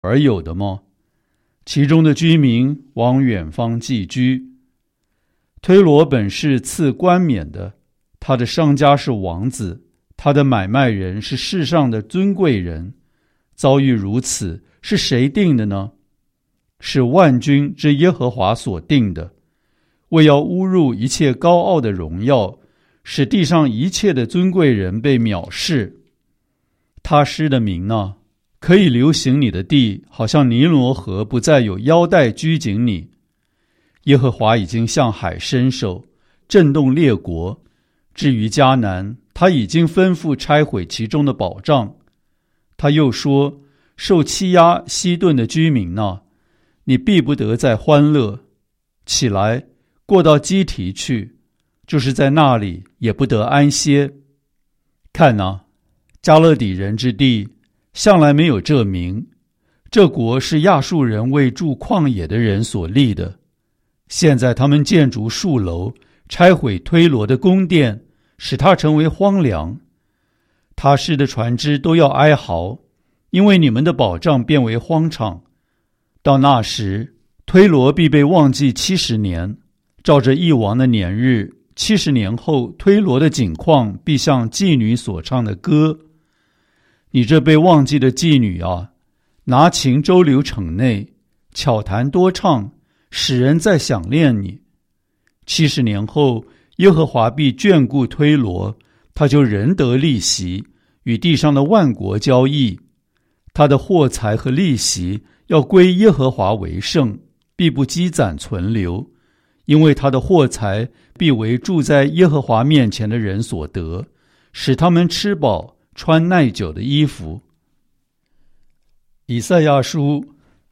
而有的吗？其中的居民往远方寄居。推罗本是赐冠冕的，他的商家是王子，他的买卖人是世上的尊贵人。遭遇如此，是谁定的呢？是万军之耶和华所定的，为要侮辱一切高傲的荣耀，使地上一切的尊贵人被藐视。他施的名呢，可以流行你的地，好像尼罗河不再有腰带拘谨你。耶和华已经向海伸手，震动列国。至于迦南，他已经吩咐拆毁其中的保障。他又说，受欺压西顿的居民哪，你必不得再欢乐。起来，过到基提去，就是在那里也不得安歇。看哪，加勒底人之地向来没有这名，这国是亚述人为住旷野的人所立的。现在他们建筑树楼，拆毁推罗的宫殿，使它成为荒凉。他施的船只都要哀嚎，因为你们的保障变为荒场。到那时，推罗必被忘记70年，照着一王的年日，70年后，推罗的景况必像妓女所唱的歌。你这被忘记的妓女啊，拿琴周流城内，巧弹多唱，使人再想念你。70年后，耶和华必眷顾推罗，他就仍得利息，与地上的万国交易。他的货财和利息要归耶和华为圣，必不积攒存留，因为他的货财必为住在耶和华面前的人所得，使他们吃饱，穿耐久的衣服。以赛亚书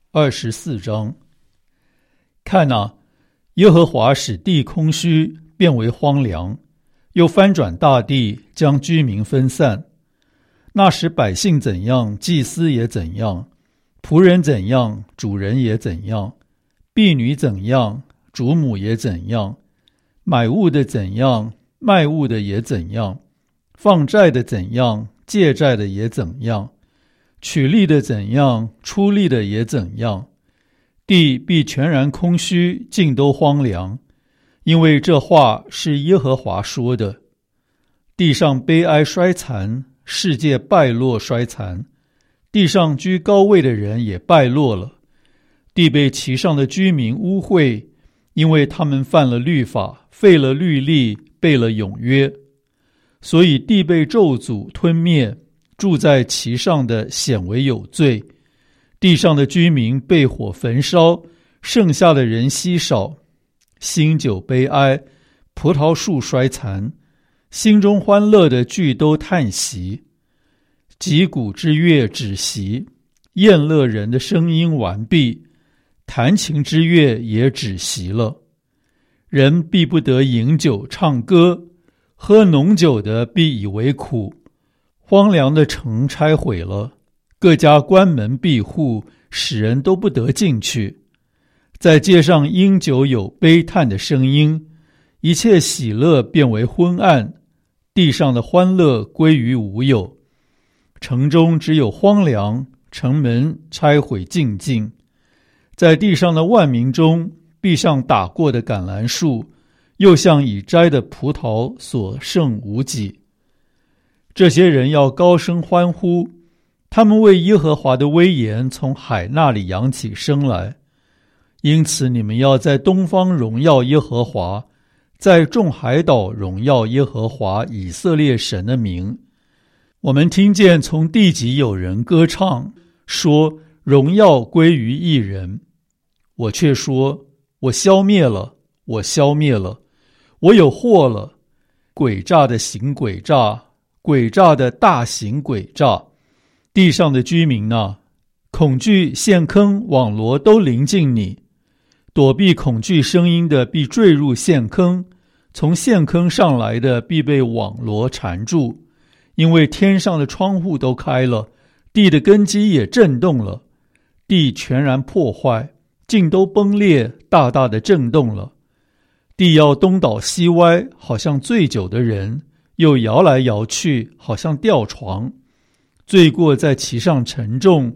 24章。看哪，耶和华使地空虚，变为荒凉，又翻转大地，将居民分散。那时百姓怎样，祭司也怎样；仆人怎样，主人也怎样；婢女怎样，主母也怎样；买物的怎样，卖物的也怎样；放债的怎样，借债的也怎样；取利的怎样，出利的也怎样。地必全然空虚，尽都荒凉，因为这话是耶和华说的。地上悲哀衰残，世界败落衰残，地上居高位的人也败落了。地被其上的居民污秽，因为他们犯了律法，废了律例，背了永约。所以地被咒诅吞灭，住在其上的显为有罪。地上的居民被火焚烧，剩下的人稀少。新酒悲哀，葡萄树衰残，心中欢乐的俱都叹息。击鼓之乐止息，宴乐人的声音完毕，弹琴之乐也止息了。人必不得饮酒唱歌，喝浓酒的必以为苦。荒凉的城拆毁了，各家关门闭户，使人都不得进去。在街上因酒有悲叹的声音，一切喜乐变为昏暗，地上的欢乐归于无有。城中只有荒凉，城门拆毁尽尽。在地上的万民中，必像打过的橄榄树，又像已摘的葡萄，所剩无几。这些人要高声欢呼，他们为耶和华的威严从海那里扬起声来。因此你们要在东方荣耀耶和华，在众海岛荣耀耶和华以色列神的名。我们听见从地极有人歌唱，说荣耀归于一人。我却说，我消灭了，我消灭了，我有祸了。诡诈的行诡诈，诡诈的大行诡诈。地上的居民啊，恐惧陷坑网罗都临近你。躲避恐惧声音的必坠入陷坑，从陷坑上来的必被网罗缠住。因为天上的窗户都开了，地的根基也震动了，地全然破坏，尽都崩裂，大大的震动了。地要东倒西歪，好像醉酒的人，又摇来摇去，好像吊床。罪过在其上沉重，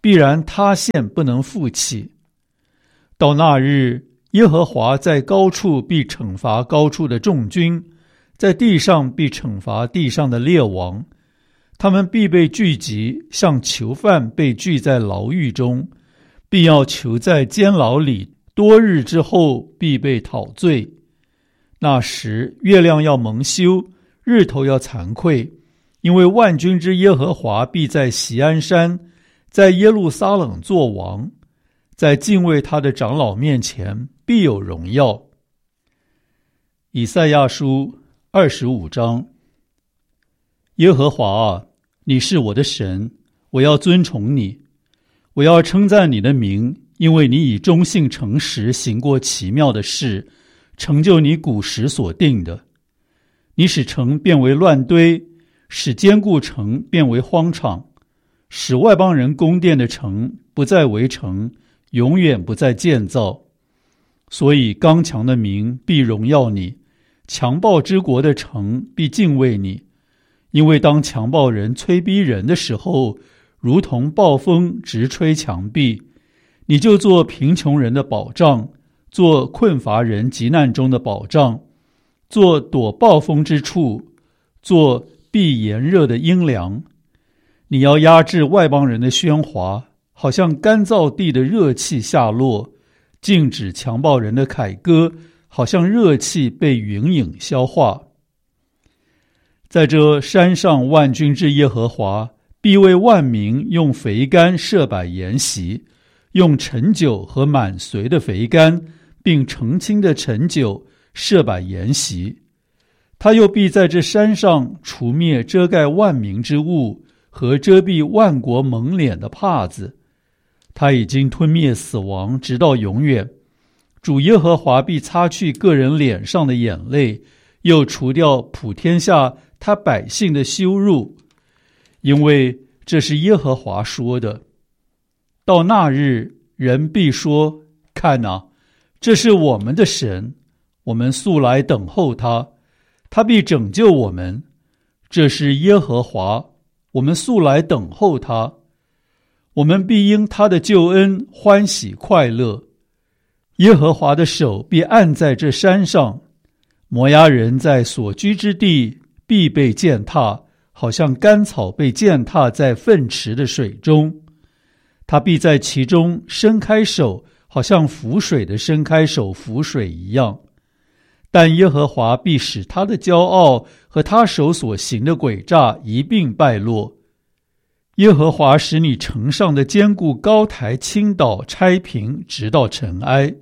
必然塌陷，不能复起。到那日，耶和华在高处必惩罚高处的众军，在地上必惩罚地上的列王。他们必被聚集，像囚犯被聚在牢狱中，必要囚在监牢里，多日之后必被讨罪。那时月亮要蒙羞，日头要惭愧，因为万军之耶和华必在锡安山，在耶路撒冷作王，在敬畏他的长老面前必有荣耀。以赛亚书25章。耶和华啊，你是我的神，我要尊崇你，我要称赞你的名，因为你以忠信诚实行过奇妙的事，成就你古时所定的。你使城变为乱堆，使坚固城变为荒场，使外邦人宫殿的城不再为城，永远不再建造。所以刚强的民必荣耀你，强暴之国的城必敬畏你。因为当强暴人催逼人的时候，如同暴风直吹墙壁，你就做贫穷人的保障，做困乏人急难中的保障，做躲暴风之处，做避炎热的阴凉。你要压制外邦人的喧哗，好像干燥地的热气下落，禁止强暴人的凯歌，好像热气被云影消化。在这山上万军之耶和华必为万民用肥甘设摆筵席，用陈酒和满髓的肥甘并澄清的陈酒设摆筵席。他又必在这山上除灭遮盖万民之物和遮蔽万国蒙脸的帕子。他已经吞灭死亡直到永远。主耶和华必擦去个人脸上的眼泪，又除掉普天下他百姓的羞辱，因为这是耶和华说的。到那日，人必说：看哪，这是我们的神，我们素来等候他，他必拯救我们。这是耶和华，我们素来等候他，我们必因他的救恩欢喜快乐。耶和华的手必按在这山上，摩押人在所居之地必被践踏，好像干草被践踏在粪池的水中。他必在其中伸开手，好像浮水的伸开手浮水一样。但耶和华必使他的骄傲和他手所行的诡诈一并败落。耶和华使你城上的坚固高台倾倒拆平，直到尘埃。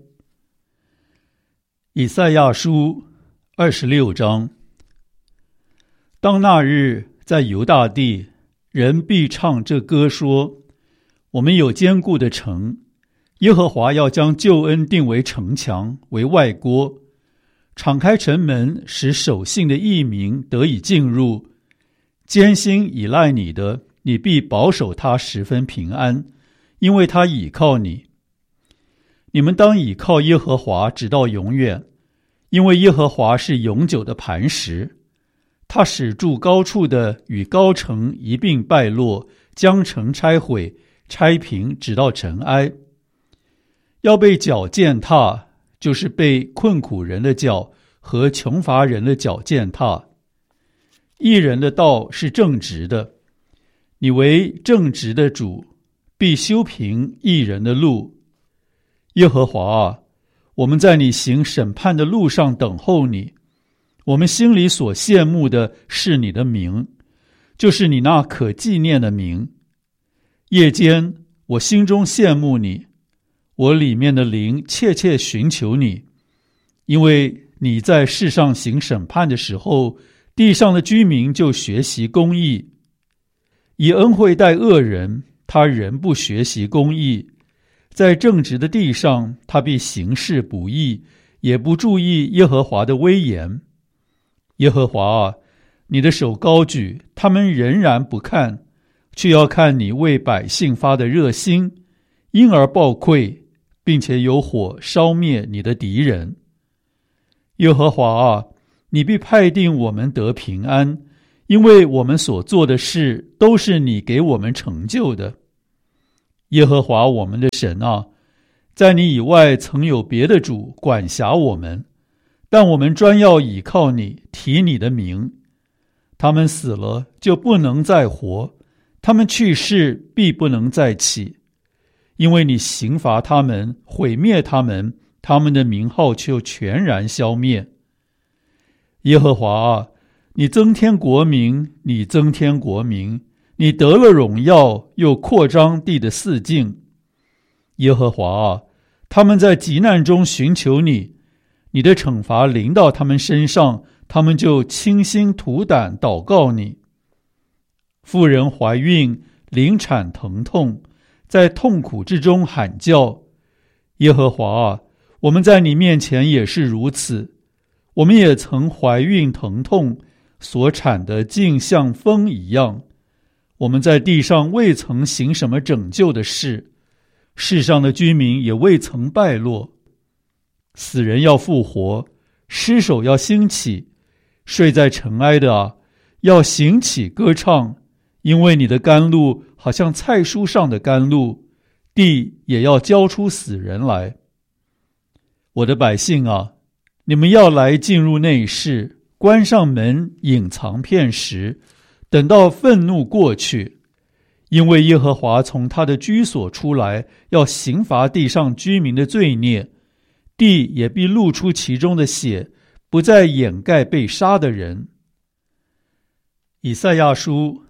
以赛亚书26章。当那日，在犹大地，人必唱这歌说：我们有坚固的城，耶和华要将救恩定为城墙，为外郭，敞开城门，使守信的义民得以进入。艰辛倚赖你的，你必保守他十分平安，因为他倚靠你。你们当倚靠耶和华直到永远，因为耶和华是永久的磐石。他使住高处的与高城一并败落，将城拆毁，拆平，直到尘埃。要被脚践踏，就是被困苦人的脚和穷乏人的脚践踏。义人的道是正直的，你为正直的主，必修平义人的路。耶和华啊，我们在你行审判的路上等候你。我们心里所羡慕的是你的名，就是你那可纪念的名。夜间我心中羡慕你，我里面的灵切切寻求你，因为你在世上行审判的时候，地上的居民就学习公义。以恩惠待恶人，他仍不学习公义。在正直的地上，他必行事不义，也不注意耶和华的威严。耶和华啊，你的手高举，他们仍然不看，却要看你为百姓发的热心，因而报馈，并且有火烧灭你的敌人。耶和华啊，你必派定我们得平安，因为我们所做的事都是你给我们成就的。 耶和华我们的神啊，在你以外曾有别的主管辖我们，但我们专要倚靠你，提你的名。他们死了就不能再活，他们去世必不能再起，因为你刑罚他们，毁灭他们，他们的名号就全然消灭。耶和华啊，你增添国民，你增添国民，你得了荣耀，又扩张地的四境。耶和华啊，他们在急难中寻求你，你的惩罚临到他们身上，他们就倾心吐胆祷告你。妇人怀孕，临产疼痛，在痛苦之中喊叫。耶和华啊，我们在你面前也是如此，我们也曾怀孕疼痛，所产的竟像风一样。我们在地上未曾行什么拯救的事，世上的居民也未曾败落。死人要复活，尸首要兴起，睡在尘埃的啊，要醒起歌唱，因为你的甘露好像菜蔬上的甘露，地也要交出死人来。我的百姓啊，你们要来进入内室，关上门，隐藏片时，等到愤怒过去。因为耶和华从他的居所出来，要刑罚地上居民的罪孽，地也必露出其中的血，不再掩盖被杀的人。以赛亚书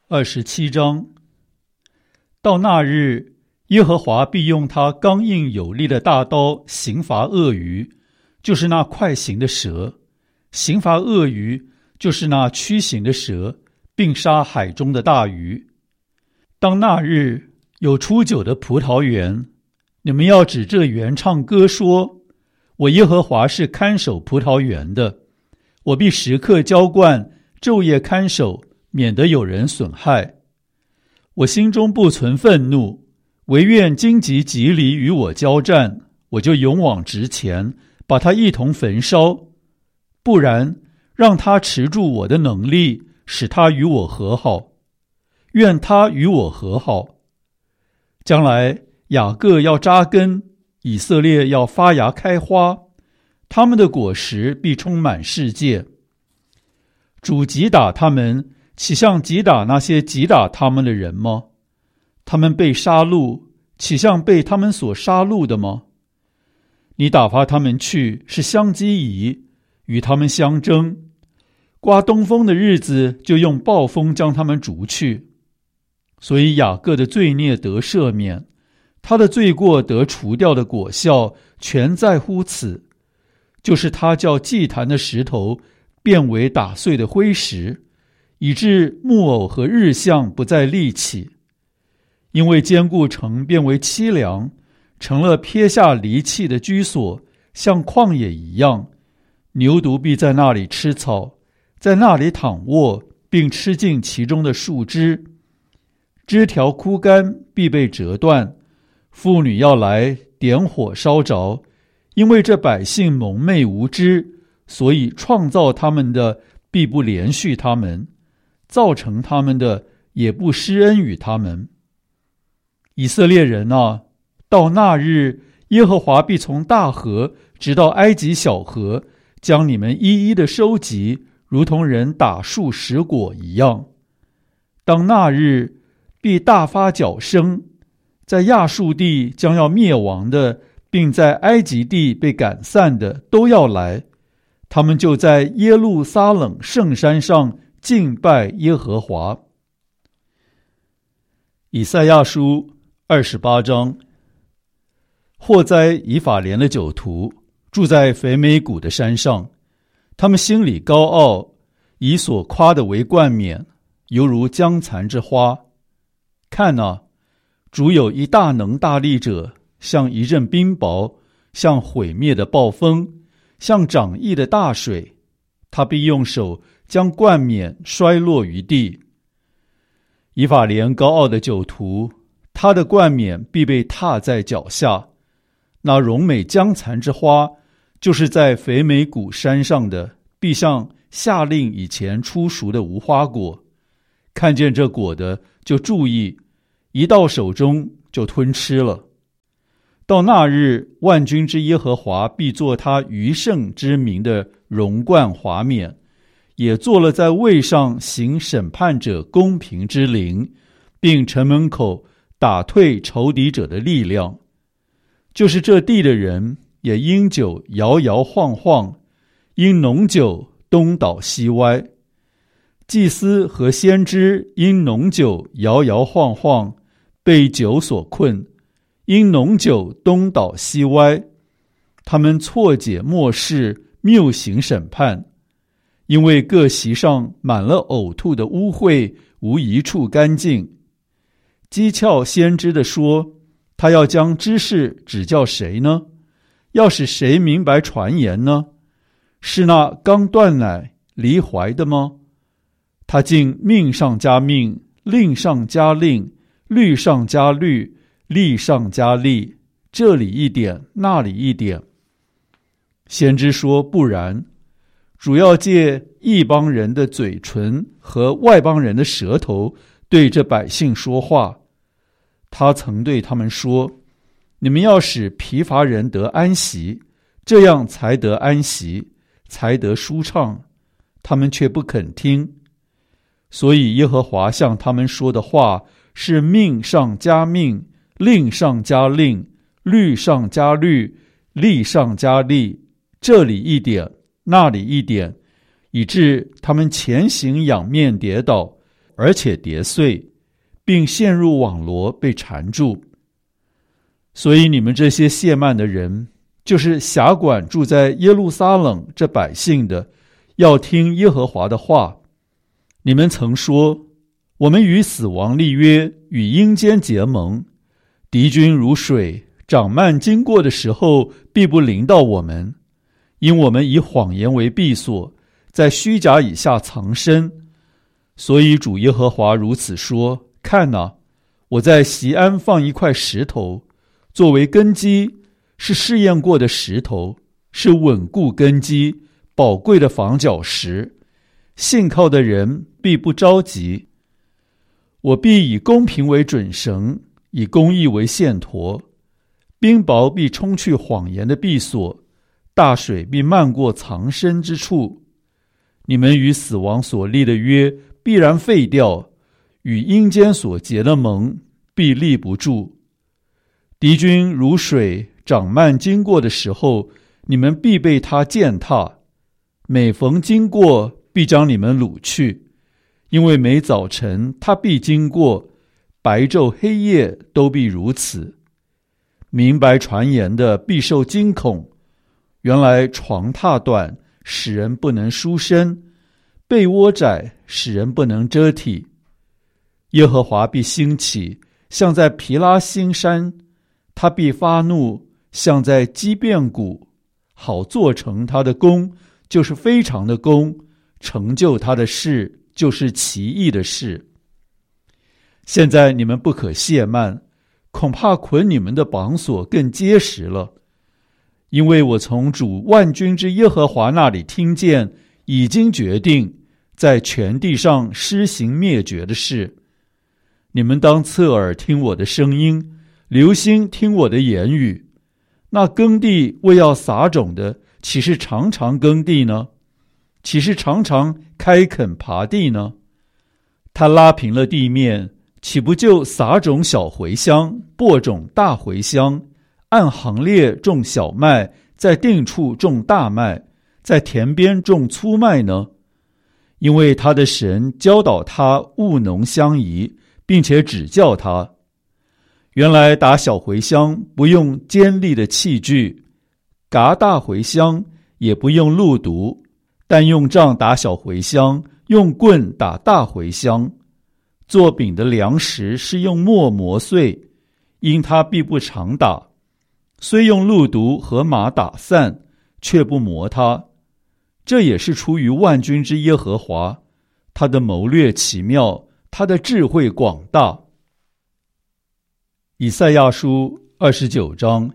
27章。到那日，耶和华必用他刚硬有力的大刀刑罚鳄鱼，就是那快行的蛇；刑罚鳄鱼，就是那驱行的蛇，并杀海中的大鱼。当那日，有出酒的葡萄园，你们要指这园唱歌说，我耶和华是看守葡萄园的，我必时刻浇灌，昼夜看守，免得有人损害。我心中不存愤怒，惟愿荆棘蒺藜与我交战，我就勇往直前，把他一同焚烧。不然，让他持住我的能力，使他与我和好。愿他与我和好。将来雅各要扎根，以色列要发芽开花，他们的果实必充满世界。主击打他们，岂像击打那些击打他们的人吗？他们被杀戮，岂像被他们所杀戮的吗？你打发他们去，是相机疑，与他们相争。刮东风的日子，就用暴风将他们逐去。所以雅各的罪孽得赦免，他的罪过得除掉的果效，全在乎此，就是他叫祭坛的石头变为打碎的灰石，以致木偶和日像不再立起。因为坚固城变为凄凉，成了撇下离弃的居所，像旷野一样。牛犊必在那里吃草，在那里躺卧，并吃尽其中的树枝。枝条枯干，必被折断。妇女要来点火烧着，因为这百姓蒙昧无知，所以创造他们的必不怜恤他们，造成他们的也不施恩与他们。以色列人啊，到那日，耶和华必从大河直到埃及小河，将你们一一的收集，如同人打树拾果一样。当那日，必大发角声，在亚述地将要灭亡的，并在埃及地被赶散的都要来，他们就在耶路撒冷圣山上敬拜耶和华。以赛亚书28章。祸哉以法莲的酒徒，住在肥美谷的山上，他们心里高傲，以所夸的为冠冕，犹如将残之花。看啊，主有一大能大力者，像一阵冰雹，像毁灭的暴风，像涨溢的大水，他必用手将冠冕摔落于地。以法莲高傲的酒徒，他的冠冕必被踏在脚下。那荣美将残之花，就是在肥美谷山上的，必像夏令以前出熟的无花果。看见这果的就注意， 一到手中就吞吃了。到那日，万军之耶和华必作他余圣之名的荣冠华冕，也做了在位上行审判者公平之灵，并城门口打退仇敌者的力量。就是这地的人也因酒摇摇晃晃，因浓酒东倒西歪。祭司和先知因浓酒摇摇晃晃，被酒所困，因浓酒东倒西歪。他们错解末世，谬行审判，因为各席上满了呕吐的污秽，无一处干净。讥诮先知的说，他要将知识指教谁呢？要使谁明白传言呢？是那刚断奶离怀的吗？他竟命上加命，令上加令，律上加律，例上加例，这里一点，那里一点。先知说不然，主要借异邦人的嘴唇和外邦人的舌头对这百姓说话。他曾对他们说，你们要使疲乏人得安息，这样才得安息，才得舒畅。他们却不肯听。所以耶和华向他们说的话是命上加命，令上加令，律上加律，例上加例，这里一点，那里一点，以致他们前行仰面跌倒，而且跌碎，并陷入网罗被缠住。所以你们这些亵慢的人，就是辖管住在耶路撒冷这百姓的，要听耶和华的话。你们曾说，我们与死亡立约，与阴间结盟，敌军如水涨漫经过的时候，必不临到我们，因我们以谎言为避所，在虚假以下藏身。所以主耶和华如此说，看哪，我在锡安放一块石头，作为根基，是试验过的石头，是稳固根基宝贵的防脚石，信靠的人必不着急。我必以公平为准绳，以公义为线砣，冰雹必冲去谎言的避所，大水必漫过藏身之处。你们与死亡所立的约必然废掉，与阴间所结的盟必立不住。敌军如水涨漫经过的时候，你们必被他践踏，每逢经过，必将你们掳去。因为每早晨他必经过，白昼黑夜都必如此。明白传言的必受惊恐，原来床榻短，使人不能舒身，被窝窄，使人不能遮体。耶和华必兴起，像在毗拉新山，他必发怒，像在基遍谷，好做成他的功，就是非常的功，成就他的事，就是奇异的事。现在你们不可懈慢，恐怕捆你们的绑索更结实了。因为我从主万军之耶和华那里听见，已经决定在全地上施行灭绝的事。你们当侧耳听我的声音，留心听我的言语。那耕地为要撒种的，岂是常常耕地呢？岂是常常开垦耙地呢？他拉平了地面，岂不就撒种小茴香，播种大茴香，按行列种小麦，在定处种大麦，在田边种粗麦呢？因为他的神教导他务农相宜，并且指教他。原来打小茴香不用尖利的器具，嘎大茴香也不用路毒，但用杖打小茴香，用棍打大茴香。做饼的粮食是用磨磨碎，因他必不常打。虽用路毒和马打散，却不磨它。这也是出于万军之耶和华，他的谋略奇妙，他的智慧广大。以赛亚书29章。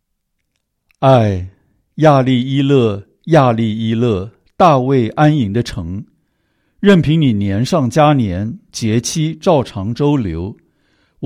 亚利伊勒，亚利伊勒，大卫安营的城，任凭你年上加年，节期照常周流。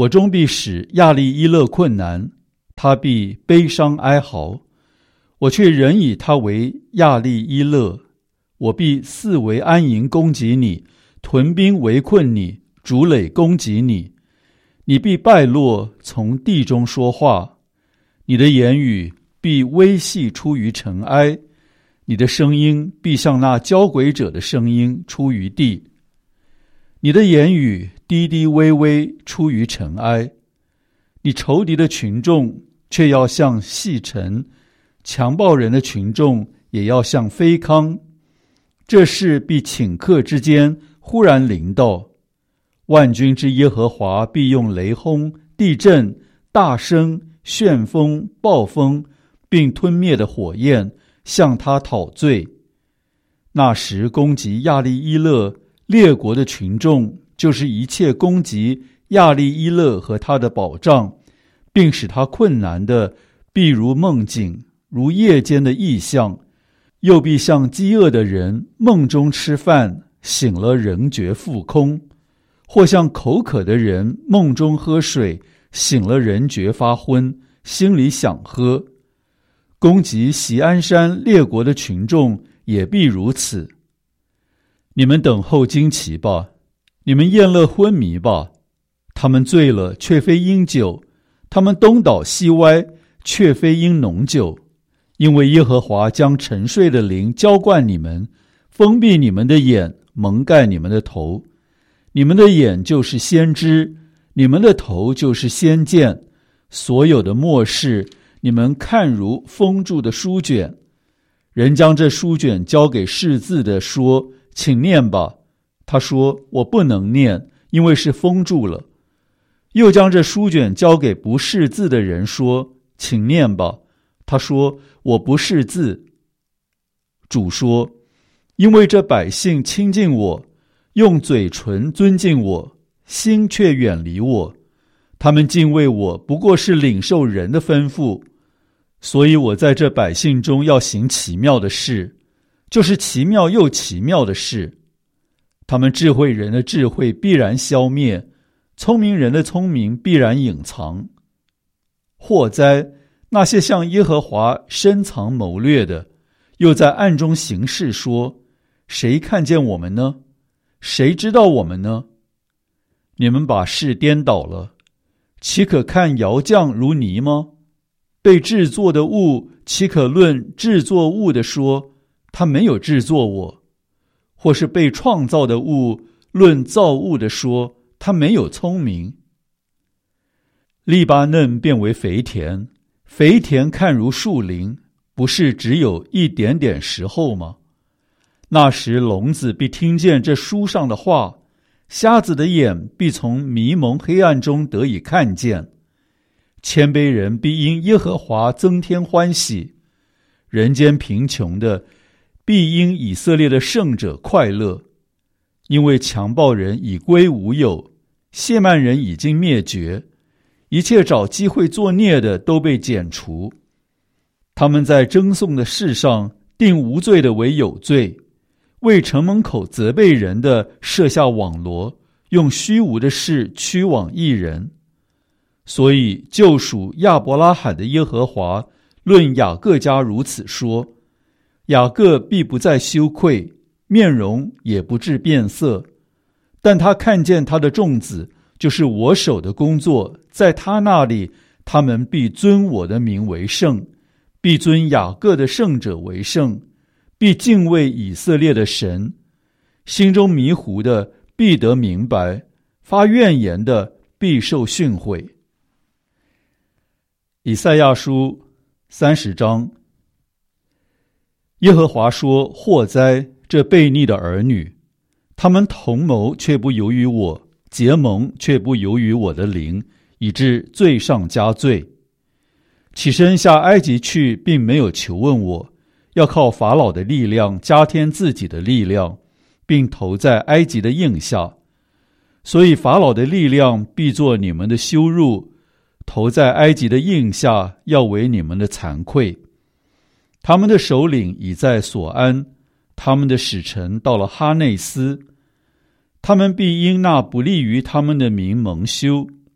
我终必使亚利伊勒困难，他必悲伤哀嚎，我却仍以他为亚利伊勒。我必四围安营攻击你，屯兵围困你，筑垒攻击你。你必败落，从地中说话，你的言语必微细出于尘埃，你的声音必像那交鬼者的声音出于地。你的言语低低微微出于尘埃，你仇敌的群众却要像细尘，强暴人的群众也要像飞糠。这事必顷刻之间忽然临到，万军之耶和华必用雷轰、地震、大声、旋风、暴风，并吞灭的火焰向他讨罪。那时攻击亚利伊勒列国的群众，就是一切攻击亚利伊勒和他的保障，并使他困难的，必如梦境，如夜间的异象，又必像饥饿的人梦中吃饭，醒了仍觉腹空，或像口渴的人梦中喝水，醒了仍觉发昏，心里想喝。攻击锡安山列国的群众也必如此。你们等候惊奇吧，你们宴乐昏迷吧。他们醉了，却非因酒；他们东倒西歪，却非因浓酒。因为耶和华将沉睡的灵浇灌你们，封闭你们的眼，蒙盖你们的头。你们的眼就是先知，你们的头就是先见。所有的末世，你们看如封住的书卷。人将这书卷交给识字的，说：请念吧。他说：我不能念，因为是封住了。又将这书卷交给不识字的人，说：请念吧。他说：我不识字。主说：因为这百姓亲近我，用嘴唇尊敬我，心却远离我。他们敬畏我，不过是领受人的吩咐。所以我在这百姓中要行奇妙的事，就是奇妙又奇妙的事。他们智慧人的智慧必然消灭，聪明人的聪明必然隐藏。祸哉！那些向耶和华深藏谋略的，又在暗中行事，说：谁看见我们呢？谁知道我们呢？你们把事颠倒了，岂可看窑匠如泥吗？被制作的物，岂可论制作物的说，他没有制作我？或是被创造的物，论造物的说，他没有聪明？利巴嫩变为肥田，肥田看如树林，不是只有一点点时候吗？那时聋子必听见这书上的话，瞎子的眼必从迷蒙黑暗中得以看见。谦卑人必因耶和华增添欢喜，人间贫穷的必因以色列的圣者快乐。因为强暴人已归无有，亵慢人已经灭绝，一切找机会作孽的都被剪除。他们在争讼的事上定无罪的为有罪，为城门口责备人的设下网罗，用虚无的事驱往义人。所以救赎亚伯拉罕的耶和华论雅各家如此说：雅各必不再羞愧，面容也不致变色。但他看见他的众子，就是我手的工作，在他那里，他们必尊我的名为圣，必尊雅各的圣者为圣，必敬畏以色列的神。心中迷糊的必得明白，发怨言的必受训诲。以赛亚书30章。耶和华说：祸哉，这悖逆的儿女！他们同谋却不由于我，结盟却不由于我的灵，以致罪上加罪。起身下埃及去，并没有求问我，要靠法老的力量加添自己的力量，并投在埃及的印下。所以法老的力量必作你们的羞辱，投在埃及的印下，要为你们的惭愧。他们的首领已在所安，他们的使臣到了哈内斯。他们必因那不利于他们的民蒙羞，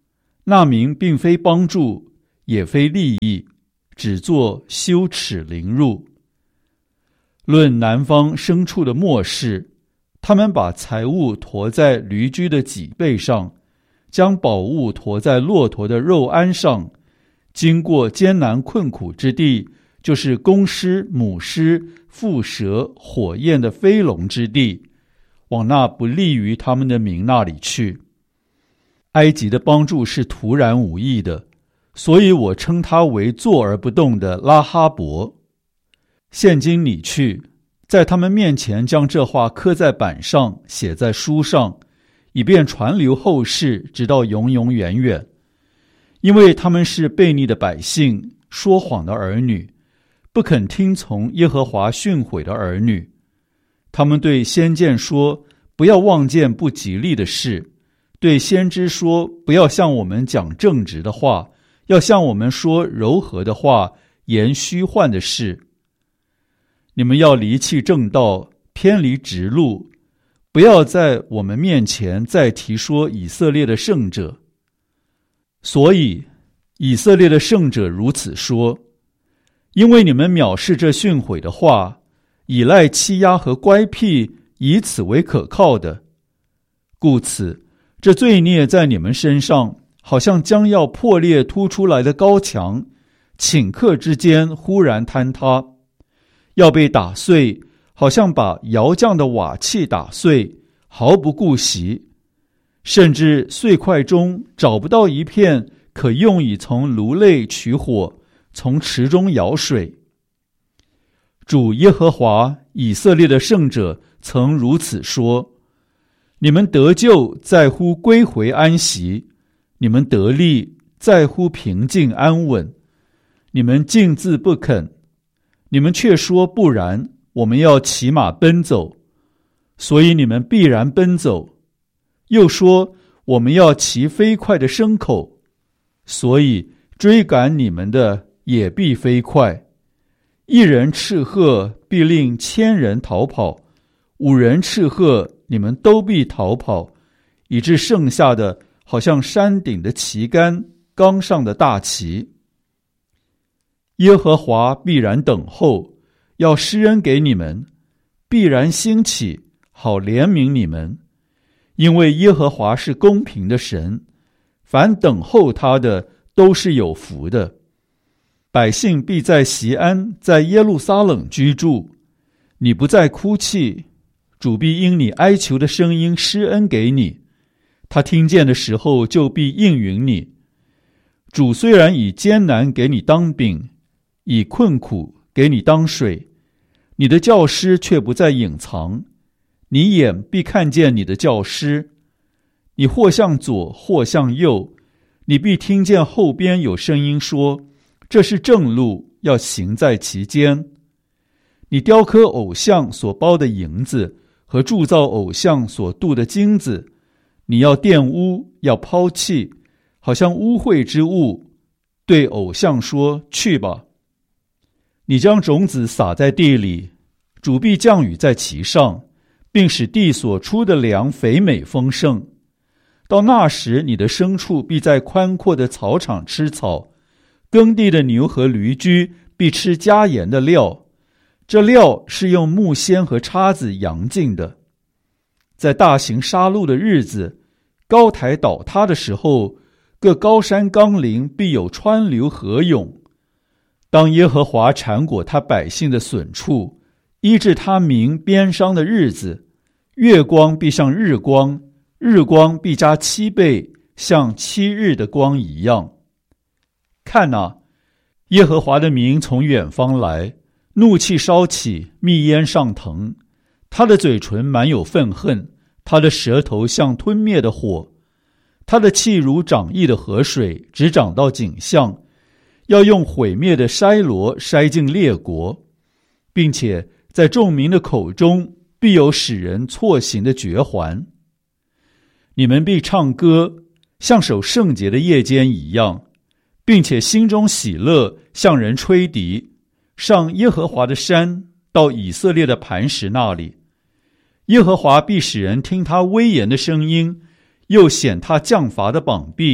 那名并非帮助，也非利益，只做羞耻凌辱。论南方牲畜的末世，他们把财物驮在驴驹的脊背上，将宝物驮在骆驼的肉鞍上，经过艰难困苦之地，就是公狮、母狮、蝮蛇、火焰的飞龙之地，往那不利于他们的民那里去。埃及的帮助是突然无意的，所以我称他为坐而不动的拉哈伯。现今你去，在他们面前将这话刻在板上，写在书上，以便传流后世，直到永永远远。因为他们是悖逆的百姓，说谎的儿女，不肯听从耶和华训诲的儿女。他们对先见说，不要望见不吉利的事，对先知说，不要向我们讲正直的话，要向我们说柔和的话，言虚幻的事。你们要离弃正道，偏离直路，不要在我们面前再提说以色列的圣者。所以以色列的圣者如此说，因为你们藐视这训诲的话，倚赖欺压和乖僻，以此为可靠的，故此这罪孽在你们身上，好像将要破裂突出来的高墙，顷刻之间忽然坍塌，要被打碎，好像把窑匠的瓦器打碎，毫不顾惜，甚至碎块中找不到一片可用以从炉内取火，从池中舀水。主耶和华以色列的圣者曾如此说，你们得救在乎归回安息，你们得利在乎平静安稳。你们竟自不肯，你们却说不然，我们要骑马奔走，所以你们必然奔走。又说我们要骑飞快的牲口，所以追赶你们的也必飞快。一人斥喝，必令千人逃跑；5人斥喝，你们都必逃跑，以致剩下的好像山顶的旗杆，冈上的大旗。耶和华必然等候，要施恩给你们，必然兴起，好怜悯你们。因为耶和华是公平的神，凡等候他的都是有福的。百姓必在锡安，在耶路撒冷居住。你不再哭泣，主必因你哀求的声音施恩给你，他听见的时候就必应允你。主虽然以艰难给你当饼，以困苦给你当水，你的教师却不再隐藏，你眼必看见你的教师。你或向左，或向右，你必听见后边有声音说，这是正路，要行在其间。你雕刻偶像所包的银子，和铸造偶像所镀的金子，你要玷污，要抛弃，好像污秽之物，对偶像说，去吧。你将种子撒在地里，主必降雨在其上，并使地所出的粮肥美丰盛。到那时，你的牲畜必在宽阔的草场吃草，耕地的牛和驴驹必吃加盐的料，这料是用木锨和叉子扬进的。在大型杀戮的日子，高台倒塌的时候，各高山冈陵必有川流河涌。当耶和华缠裹他百姓的损处，医治他民鞭伤的日子，月光必像日光，日光必加7倍，像7日的光一样。看哪，耶和华的名从远方来，怒气烧起，密烟上腾。他的嘴唇满有愤恨，他的舌头像吞灭的火。他的气如涨溢的河水，直涨到颈项，要用毁灭的筛箩筛进列国，并且在众民的口中必有使人错行的绝环。你们必唱歌，像守圣节的夜间一样，并且心中喜乐，向人吹笛，上耶和华的山，到以色列的磐石那里。耶和华必使人听他威严的声音，又显他降罚的膀臂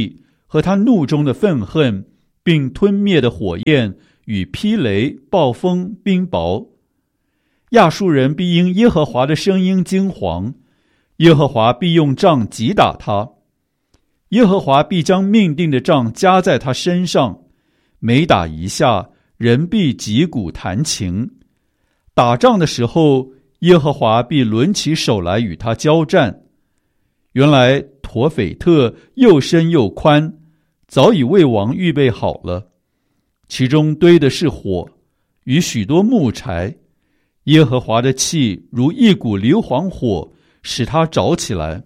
和他怒中的愤恨，并吞灭的火焰与霹雷、暴风、冰雹。亚述人必因耶和华的声音惊惶，耶和华必用杖击打他，耶和华必将命定的杖加在他身上，每打一下，人必击鼓弹琴。打仗的时候，耶和华必抡起手来与他交战。原来陀斐特又深又宽，早已为王预备好了，其中堆的是火与许多木柴，耶和华的气如一股硫磺火，使它着起来。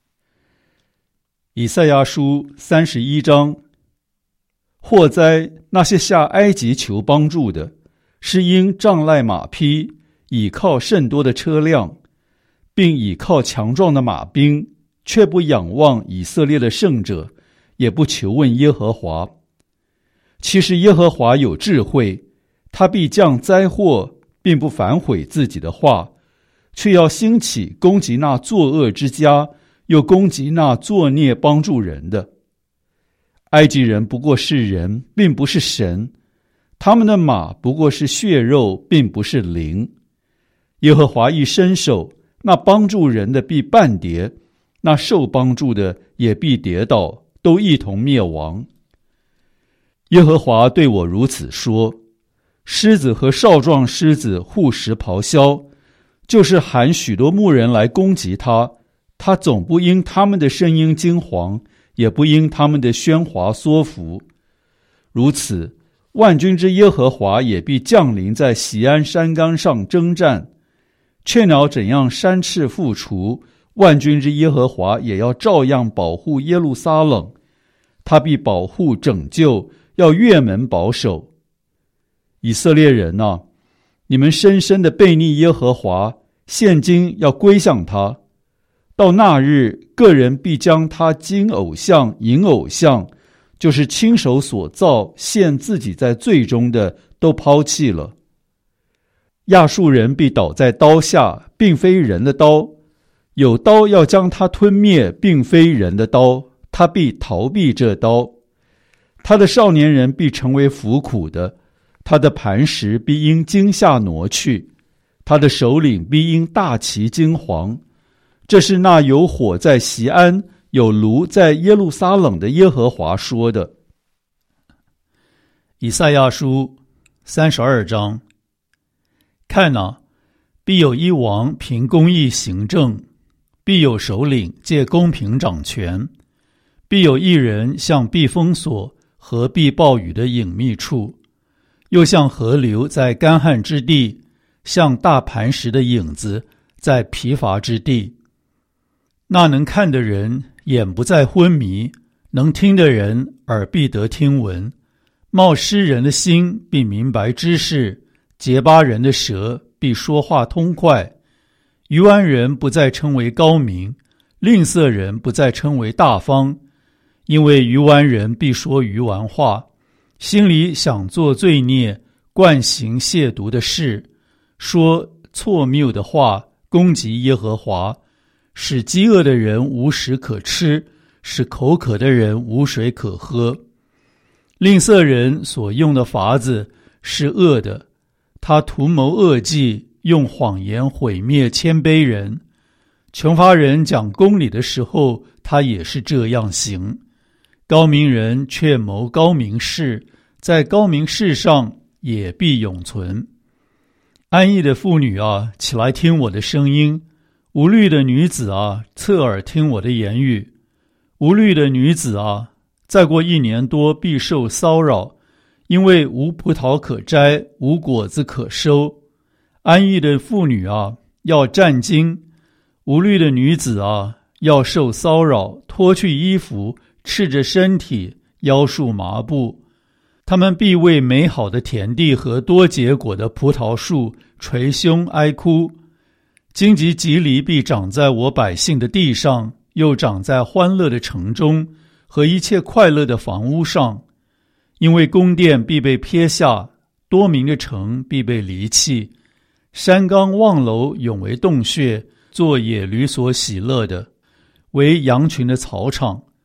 以赛亚书31章。祸哉，那些下埃及求帮助的，是因仗赖马匹，倚靠甚多的车辆，并倚靠强壮的马兵，却不仰望以色列的圣者，也不求问耶和华。其实耶和华有智慧，他必降灾祸，并不反悔自己的话，却要兴起攻击那作恶之家，又攻击那作孽帮助人的。埃及人不过是人，并不是神，他们的马不过是血肉，并不是灵。耶和华一伸手，那帮助人的必半跌，那受帮助的也必跌倒，都一同灭亡。耶和华对我如此说：狮子和少壮狮子互食咆哮，就是喊许多牧人来攻击他，他总不因他们的声音惊惶，也不因他们的喧哗缩伏。如此，万军之耶和华也必降临在锡安山冈上征战。雀鸟怎样山翅复除，万军之耶和华也要照样保护耶路撒冷，他必保护拯救，要越门保守。以色列人啊，你们深深的悖逆耶和华，现今要归向他。到那日，个人必将他金偶像、银偶像，就是亲手所造陷自己在罪中的，都抛弃了。亚述人必倒在刀下，并非人的刀，有刀要将他吞灭，并非人的刀，他必逃避这刀。他的少年人必成为服苦的，他的磐石必因惊吓挪去，他的首领必因大旗惊惶。这是那有火在锡安，有炉在耶路撒冷的耶和华说的。以赛亚书32章。看啊，必有一王凭公义行政，必有首领借公平掌权，必有一人像避风所和避暴雨的隐秘处，又像河流在干旱之地，像大磐石的影子在疲乏之地。那能看的人眼不再昏迷，能听的人耳必得听闻。冒失人的心必明白知识，结巴人的舌必说话通快。愚顽人不再称为高明，吝啬人不再称为大方，因为愚顽人必说愚顽话，心里想做罪孽，惯行亵渎的事，说错谬的话，攻击耶和华，使饥饿的人无食可吃，使口渴的人无水可喝。吝啬人所用的法子是恶的，他图谋恶计，用谎言毁灭谦卑人。穷乏人讲公理的时候，他也是这样行。高明人却谋高明事，在高明事上也必永存。安逸的妇女啊，起来听我的声音；无虑的女子啊，侧耳听我的言语。无虑的女子啊，再过1年多必受骚扰，因为无葡萄可摘，无果子可收。安逸的妇女啊，要战惊；无虑的女子啊，要受骚扰，脱去衣服，赤着身体，腰束麻布。他们必为美好的田地和多结果的葡萄树捶胸哀哭。荆棘蒺藜必长在我百姓的地上，又长在欢乐的城中和一切快乐的房屋上。因为宫殿必被撇下，多民的城必被离弃，山冈望楼永为洞穴，做野驴所喜乐的，为羊群的草场。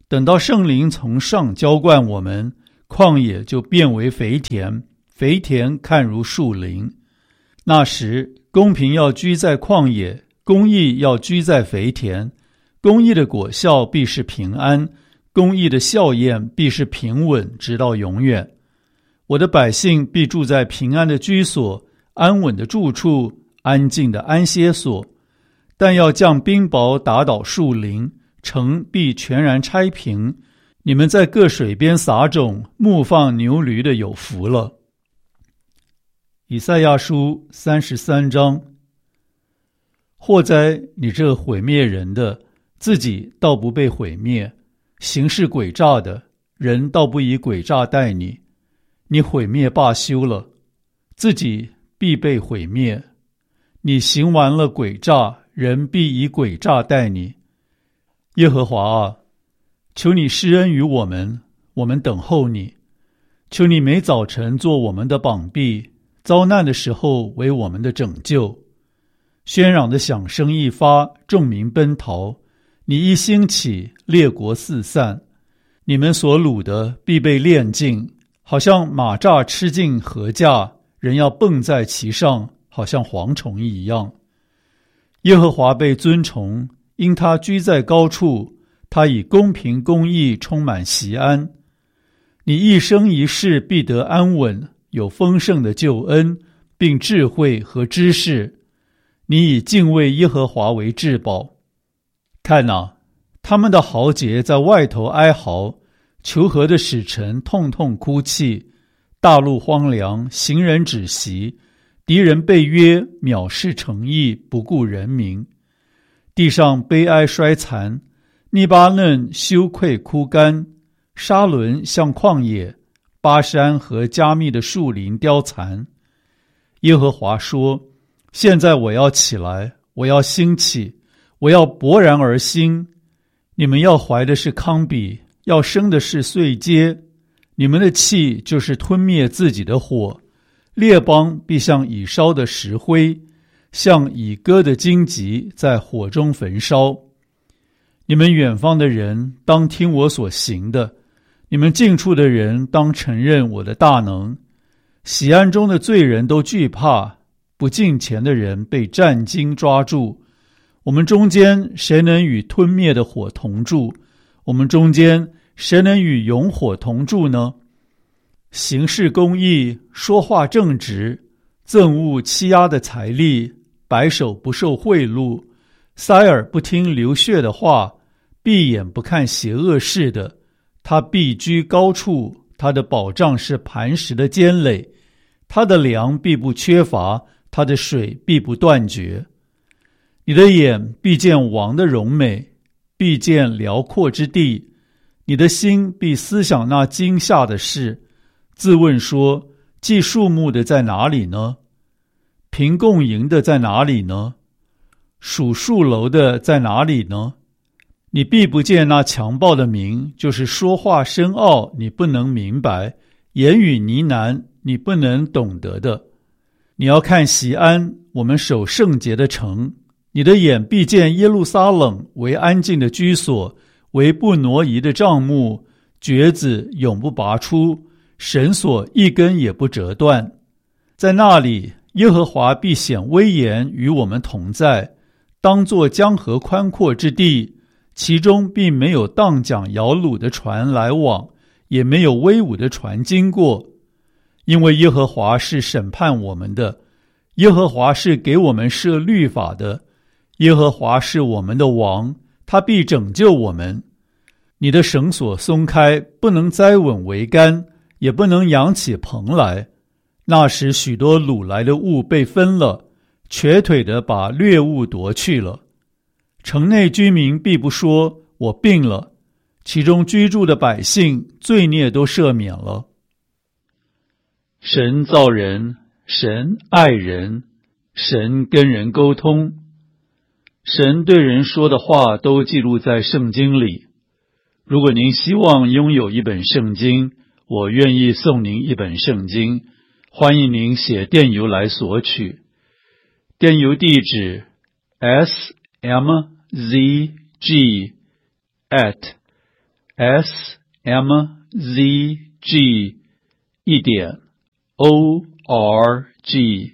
等到圣灵从上浇灌我们，旷野就变为肥田，肥田看如树林。那时，公平要居在旷野，公义要居在肥田。公义的果效必是平安，公义的效验必是平稳，直到永远。我的百姓必住在平安的居所，安稳的住处，安静的安歇所。但要降冰雹打倒树林，城必全然拆平。你们在各水边撒种，牧放牛驴的有福了。以赛亚书33章。祸哉，你这毁灭人的，自己倒不被毁灭；行事诡诈的人，倒不以诡诈待你。你毁灭罢休了，自己必被毁灭。你行完了诡诈，人必以诡诈待你。耶和华啊，求你施恩于我们，我们等候你。求你每早晨做我们的膀臂，遭难的时候为我们的拯救。喧嚷的响声一发，众民奔逃。你一兴起，列国四散。你们所掳的必被炼尽，好像马蚱吃尽禾稼，人要蹦在其上，好像蝗虫一样。耶和华被尊崇，因他居在高处，他以公平公义充满锡安。你一生一世必得安稳，有丰盛的救恩，并智慧和知识。你以敬畏耶和华为至宝。看哪，他们的豪杰在外头哀嚎，求和的使臣痛痛哭泣。大陆荒凉，行人止息，敌人被约，藐视诚意，不顾人民。地上悲哀衰残，黎巴嫩羞愧枯干，沙伦像旷野，巴山和加密的树林凋残。耶和华说，现在我要起来，我要兴起，我要勃然而兴。你们要怀的是糠秕，要生的是碎秸。你们的气就是吞灭自己的火，列邦必像已烧的石灰，像已割的荆棘在火中焚烧。你们远方的人当听我所行的，你们近处的人当承认我的大能。喜安中的罪人都惧怕，不敬虔的人被战惊抓住。我们中间谁能与吞灭的火同住？我们中间谁能与永火同住呢？行事公义，说话正直，憎恶欺压的财力，白手不受贿赂，塞耳不听流血的话，闭眼不看邪恶事的，他必居高处，他的保障是磐石的坚垒，他的粮必不缺乏，他的水必不断绝。你的眼必见王的荣美，必见辽阔之地。你的心必思想那惊吓的事，自问说，计数目的在哪里呢？凭共赢的在哪里呢？数数楼的在哪里呢？你必不见那强暴的名，就是说话深奥你不能明白，言语呢喃你不能懂得的。你要看锡安，我们守圣洁的城。你的眼必见耶路撒冷为安静的居所，为不挪移的帐幕，橛子永不拔出，绳索一根也不折断。在那里，耶和华必显威严与我们同在，当作江河宽阔之地，其中并没有荡桨摇橹的船来往，也没有威武的船经过。因为耶和华是审判我们的，耶和华是给我们设律法的，耶和华是我们的王，他必拯救我们。你的绳索松开，不能栽稳桅杆，也不能扬起棚来。那时许多掳来的物被分了，瘸腿的把掠物夺去了。城内居民必不说，我病了，其中居住的百姓罪孽都赦免了。神造人，神爱人，神跟人沟通，神对人说的话都记录在圣经里。如果您希望拥有一本圣经，我愿意送您一本圣经，欢迎您写电邮来索取。电邮地址 smzg@ smzg.org。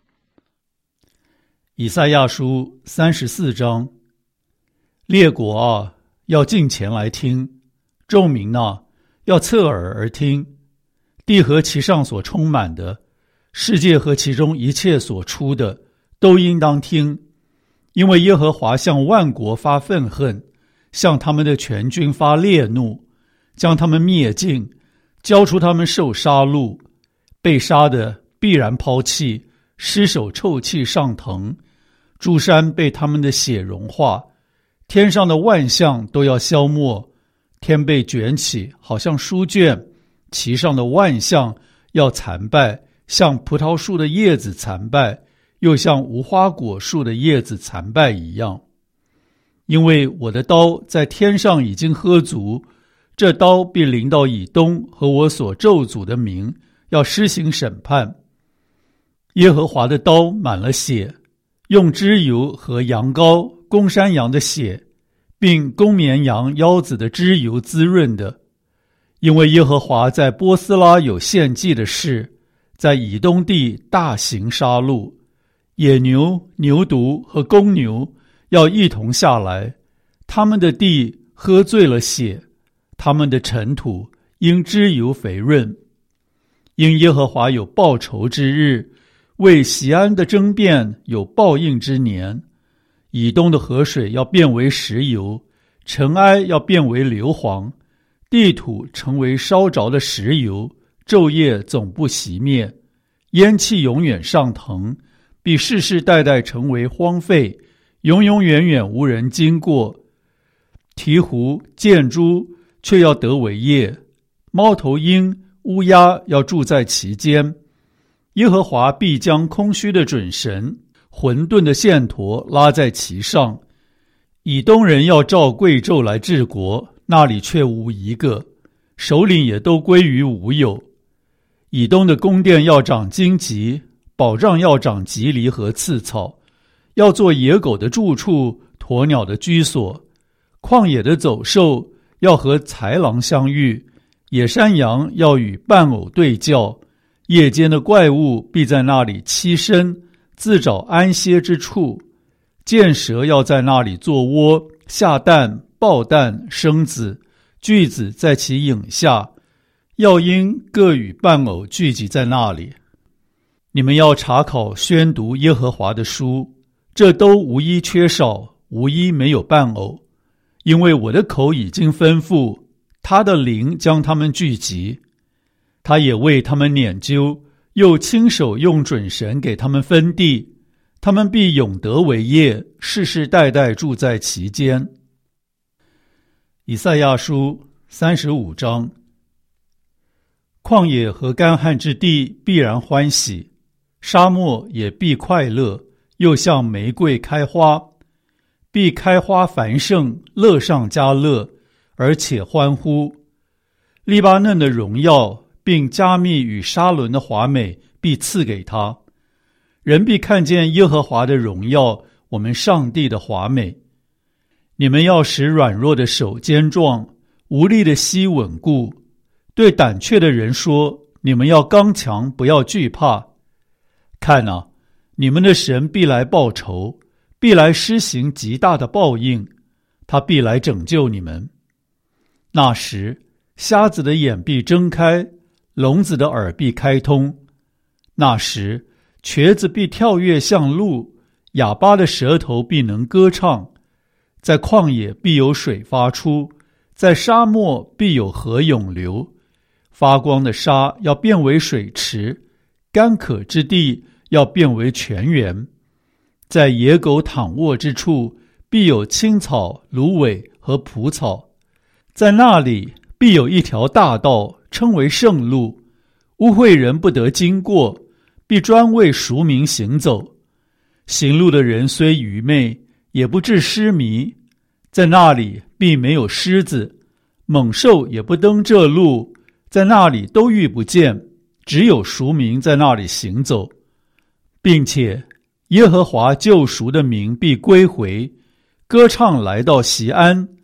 以赛亚书34章：列国啊，要近前来听；众民啊，要侧耳而听。地和其上所充满的，世界和其中一切所出的，都应当听。因为耶和华向万国发愤恨，向他们的全军发烈怒，将他们灭尽，交出他们受杀戮。被杀的必然抛弃，尸首臭气上腾，诸山被他们的血融化，天上的万象都要消没。天被卷起，好像书卷，其上的万象要残败，像葡萄树的叶子残败，又像无花果树的叶子残败一样。因为我的刀在天上已经喝足，这刀必临到以东和我所咒诅的民，要施行审判。耶和华的刀满了血，用脂油和羊羔、公山羊的血，并公绵羊腰子的脂油滋润的。因为耶和华在波斯拉有献祭的事，在以东地大行杀戮，野牛、牛犊和公牛要一同下来，他们的地喝醉了血，他们的尘土因脂油肥润。因耶和华有报仇之日，为锡安的争辩有报应之年。以东的河水要变为石油，尘埃要变为硫磺，地土成为烧着的石油，昼夜总不熄灭，烟气永远上腾，必世世代代成为荒废，永永远远无人经过。鹈鹕、箭猪却要得为业，猫头鹰、乌鸦要住在其间。耶和华必将空虚的准绳、混沌的线砣拉在其上。以东人要照贵胄来治国，那里却无一个，首领也都归于无有。以东的宫殿要长荆棘，保障要长棘藜和刺草，要做野狗的住处，鸵鸟的居所。旷野的走兽要和豺狼相遇，野山羊要与伴偶对叫，夜间的怪物必在那里栖身，自找安歇之处。箭蛇要在那里做窝，下蛋、抱蛋、生子，巨子在其影下，要鹰各与伴偶聚集在那里。你们要查考宣读耶和华的书，这都无一缺少，无一没有伴偶。因为我的口已经吩咐，他的灵将他们聚集，他也为他们研究，又亲手用准绳给他们分地，他们必永得为业，世世代代住在其间。以赛亚书35章：旷野和干旱之地必然欢喜，沙漠也必快乐，又像玫瑰开花，必开花繁盛，乐上加乐，而且欢呼。利巴嫩的荣耀并加密与沙伦的华美必赐给他，人必看见耶和华的荣耀，我们上帝的华美。你们要使软弱的手坚壮，无力的膝稳固。对胆怯的人说，你们要刚强，不要惧怕。看啊，你们的神必来报仇，必来施行极大的报应，他必来拯救你们。那时，瞎子的眼必睁开，聋子的耳必开通。那时，瘸子必跳跃像鹿，哑巴的舌头必能歌唱。在旷野必有水发出，在沙漠必有河涌流。发光的沙要变为水池，干渴之地要变为泉源。在野狗躺卧之处，必有青草、芦苇和蒲草。在那里必有一条大道，称为圣路，污秽人不得经过，必专为赎民行走。行路的人虽愚昧，也不致失迷。在那里必没有狮子，猛兽也不登这路，在那里都遇不见，只有赎民在那里行走。并且耶和华救赎的民必归回，歌唱来到锡安，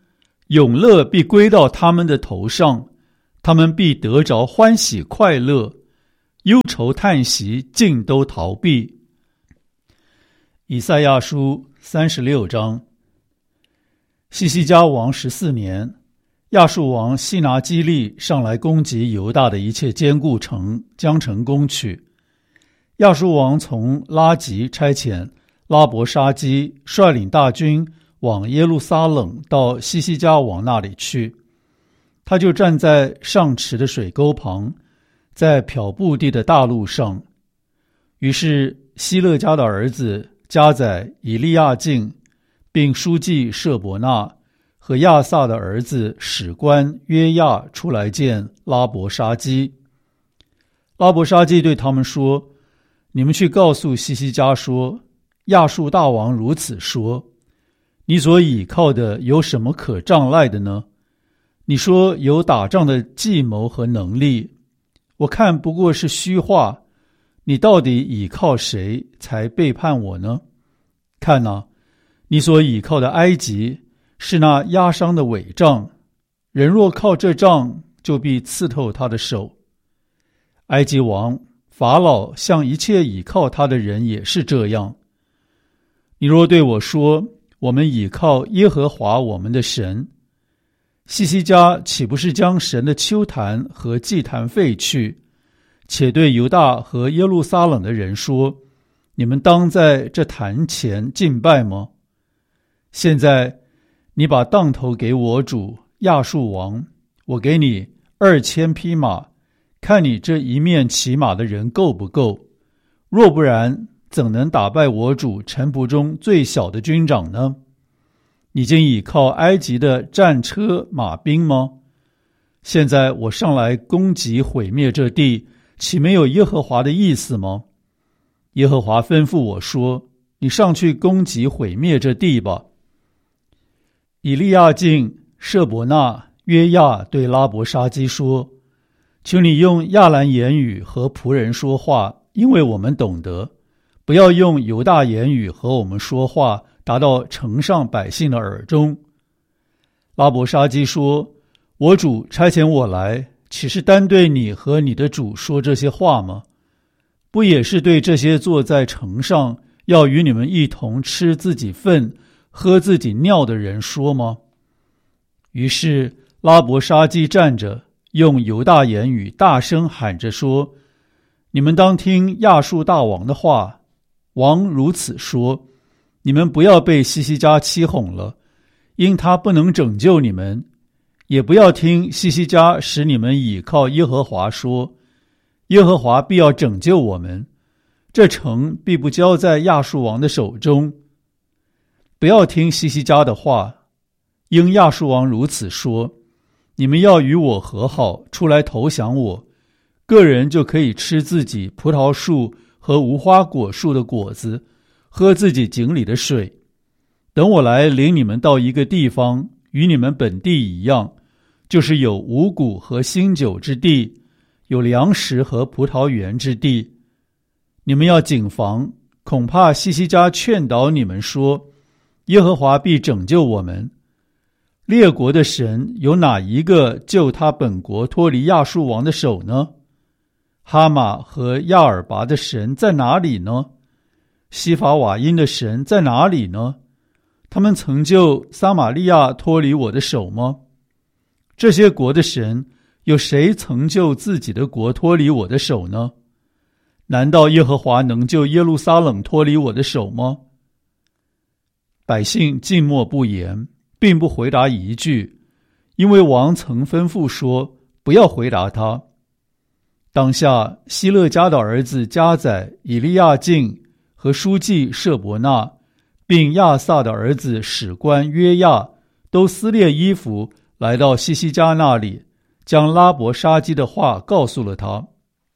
永乐必归到他们的头上，他们必得着欢喜快乐，忧愁叹息尽都逃避。以赛亚书36章。西西家王14年，亚述王西拿基利上来攻击犹大的一切坚固城，将城攻取。亚述王从拉吉差遣拉伯沙基率领大军往耶路撒冷到西西家王那里去，他就站在上池的水沟旁，在漂布地的大路上。于是希勒家的儿子家宰以利亚敬，并书记舍伯纳和亚萨的儿子史官约亚出来见拉伯沙基。拉伯沙基对他们说：你们去告诉西西家说，亚述大王如此说，你所倚靠的有什么可仗赖的呢？你说有打仗的计谋和能力，我看不过是虚话，你到底倚靠谁才背叛我呢？看哪，你所倚靠的埃及是那压伤的伪杖，人若靠这杖，就必刺透他的手。埃及王法老向一切倚靠他的人也是这样。你若对我说，我们倚靠耶和华我们的神，西西家岂不是将神的丘坛和祭坛废去，且对犹大和耶路撒冷的人说，你们当在这坛前敬拜吗？现在你把当头给我主亚述王，我给你2000匹马，看你这一面骑马的人够不够？若不然，怎能打败我主臣仆中最小的军长呢？你竟倚靠埃及的战车马兵吗？现在我上来攻击毁灭这地，岂没有耶和华的意思吗？耶和华吩咐我说，你上去攻击毁灭这地吧。以利亚敬、舍伯纳、约亚对拉伯沙基说，求你用亚兰言语和仆人说话，因为我们懂得，不要用犹大言语和我们说话，达到城上百姓的耳中。拉伯沙基说，我主差遣我来，岂是单对你和你的主说这些话吗？不也是对这些坐在城上，要与你们一同吃自己粪、喝自己尿的人说吗？于是拉伯沙基站着，用犹大言语大声喊着说，你们当听亚述大王的话，王如此说，你们不要被西西家欺哄了，因他不能拯救你们，也不要听西西家使你们倚靠耶和华说，耶和华必要拯救我们，这城必不交在亚述王的手中。不要听西西家的话，因亚述王如此说，你们要与我和好，出来投降我，个人就可以吃自己葡萄树和无花果树的果子，喝自己井里的水。等我来领你们到一个地方，与你们本地一样，就是有五谷和新酒之地，有粮食和葡萄园之地。你们要谨防，恐怕西西家劝导你们说，耶和华必拯救我们。列国的神有哪一个救他本国脱离亚述王的手呢？哈马和亚尔拔的神在哪里呢？西法瓦因的神在哪里呢？他们曾救撒玛利亚脱离我的手吗？这些国的神，有谁曾救自己的国脱离我的手呢？难道耶和华能救耶路撒冷脱离我的手吗？百姓静默不言，并不回答一句，因为王曾吩咐说，不要回答他。当下希勒家的儿子家宰以利亚敬和书记舍伯纳，并亚萨的儿子史官约亚，都撕裂衣服来到西西家那里，将拉伯沙基的话告诉了他。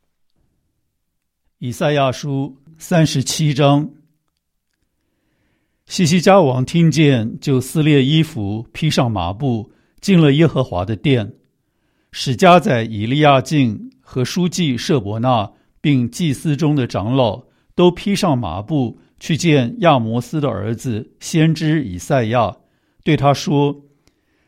以赛亚书37章。西西家王听见，就撕裂衣服，披上麻布，进了耶和华的殿，使家宰以利亚敬和书记舍伯纳，并祭司中的长老，都披上麻布，去见亚摩斯的儿子先知以赛亚，对他说，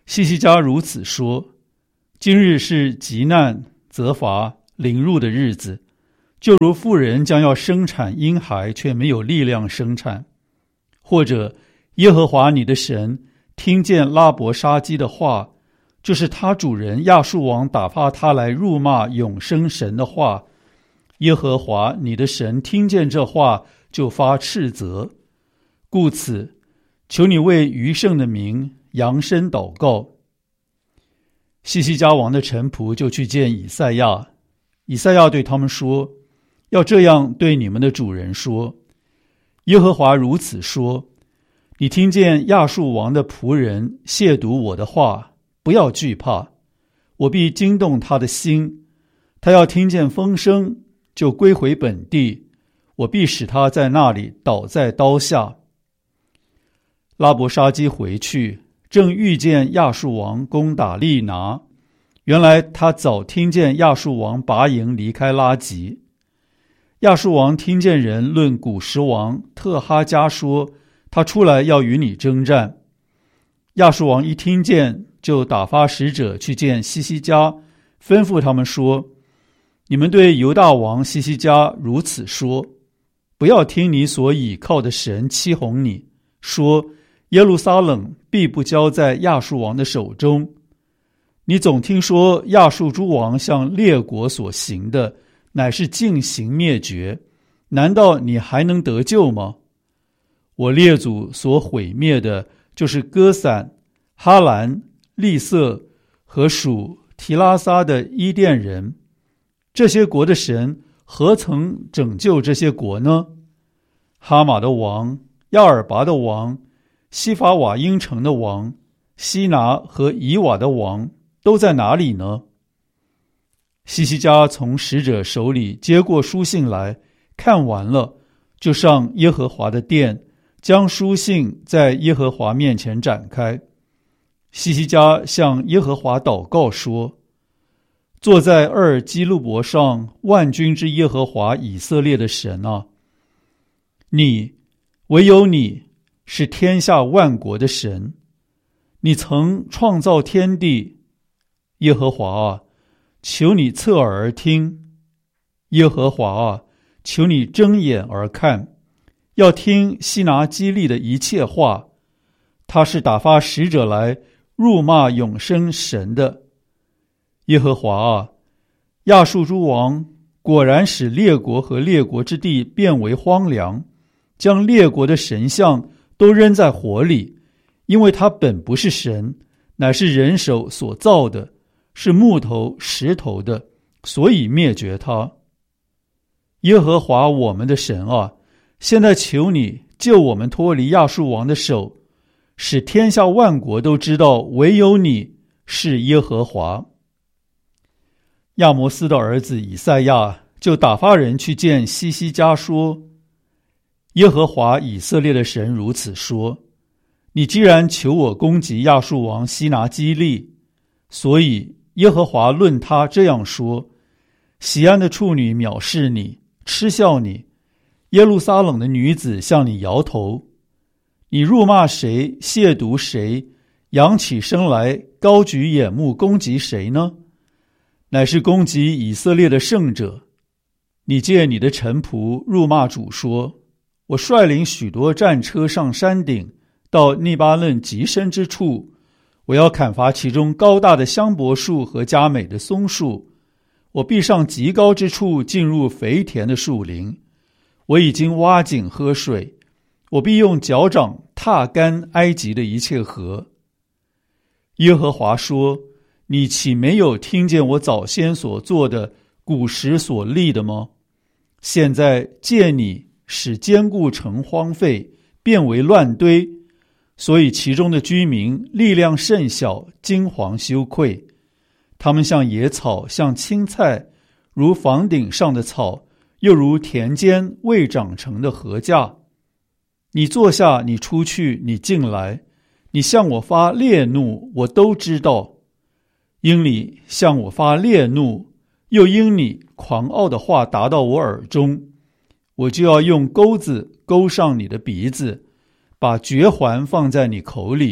希西家如此说：今日是急难、责罚、凌辱的日子，就如妇人将要生产婴孩，却没有力量生产。或者耶和华你的神听见拉伯沙基的话，就是他主人亚述王打发他来辱骂永生神的话，耶和华你的神听见这话，就发斥责。故此，求你为余剩的民扬声祷告。希西家王的臣仆就去见以赛亚，以赛亚对他们说：要这样对你们的主人说，耶和华如此说：你听见亚述王的仆人亵渎我的话，不要惧怕，我必惊动他的心，他要听见风声，就归回本地，我必使他在那里倒在刀下。拉伯沙基回去，正遇见亚述王攻打利拿，原来他早听见亚述王拔营离开拉吉。亚述王听见人论古实王特哈加说，他出来要与你征战。亚述王一听见，就打发使者去见希西家，吩咐他们说：你们对犹大王希西家如此说，不要听你所倚靠的神欺哄你，说耶路撒冷必不交在亚述王的手中。你总听说亚述诸王向列国所行的，乃是尽行灭绝，难道你还能得救吗？我列祖所毁灭的，就是歌散、哈兰、利色和属提拉撒的伊甸人。这些国的神何曾拯救这些国呢？哈马的王、亚尔拔的王、西法瓦因城的王、西拿和以瓦的王都在哪里呢？希西家从使者手里接过书信来，看完了，就上耶和华的殿，将书信在耶和华面前展开。希西家向耶和华祷告说：坐在厄尔基路伯上万军之耶和华以色列的神啊，你，唯有你是天下万国的神，你曾创造天地。耶和华啊，求你侧耳而听，耶和华啊，求你睁眼而看，要听西拿基利的一切话。他是打发使者来辱骂永生神的。耶和华啊，亚述诸王果然使列国和列国之地变为荒凉，将列国的神像都扔在火里，因为他本不是神，乃是人手所造的，是木头石头的，所以灭绝他。耶和华我们的神啊，现在求你救我们脱离亚述王的手，使天下万国都知道唯有你是耶和华。亚摩斯的儿子以赛亚就打发人去见希西家说：耶和华以色列的神如此说，你既然求我攻击亚述王西拿基利，所以耶和华论他这样说：西安的处女藐视你，嗤笑你，耶路撒冷的女子向你摇头。你辱骂谁，亵渎谁，扬起声来，高举眼目攻击谁呢？乃是攻击以色列的圣者。你借你的臣仆辱骂主说：我率领许多战车上山顶，到利巴嫩极深之处，我要砍伐其中高大的香柏树和佳美的松树，我必上极高之处，进入肥田的树林。我已经挖井喝水，我必用脚掌踏干埃及的一切河。耶和华说：你岂没有听见我早先所做的，古时所立的吗？现在借你使坚固城荒废，变为乱堆，所以其中的居民力量甚小，惊惶羞愧。他们像野草，像青菜，如房顶上的草，又如田间未长成的禾稼。你坐下，你出去，你进来，你向我发烈怒，我都知道。因你向我发烈怒，又因你狂傲的话达到我耳中，我就要用钩子勾上你的鼻子，把绝环放在你口里，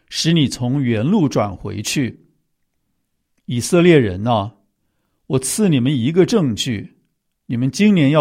使你从原路转回去。以色列人啊，我赐你们一个证据，你们今年要